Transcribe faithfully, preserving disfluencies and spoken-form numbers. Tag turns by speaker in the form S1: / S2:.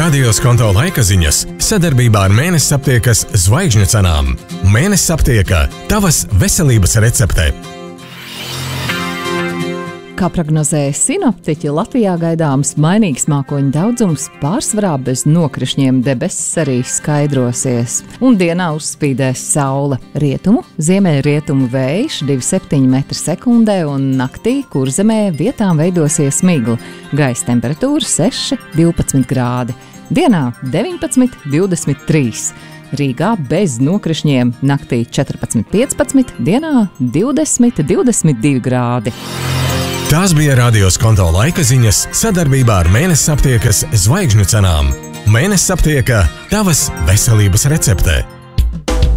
S1: Radio Skonto laika ziņas sadarbībā ar Mēnesis aptiekas zvaigžņu cenām. Mēnesis aptieka – tavas veselības recepte.
S2: Kā prognozēja sinoptiķi, Latvijā gaidāms mainīgs mākoņu daudzums, pārsvarā bez nokrišņiem, debesis arī skaidrosies. Un dienā uzspīdēs saule. Rietumu, ziemeļrietumu vējš divi komats septiņi metri sekundē un naktī Kurzemē vietām veidosies migla. Gaisa temperatūra seši līdz divpadsmit grādi. Dienā deviņpadsmit līdz divdesmit trīs. Rīgā bez nokrišņiem naktī četrpadsmit līdz piecpadsmit, dienā divdesmit līdz divdesmit divi grādi.
S1: Tās bija Radio Skonto laika ziņas sadarbībā ar Mēnesis aptiekas zvaigžņu cenām. Mēnesis aptieka – tavas veselības recepte.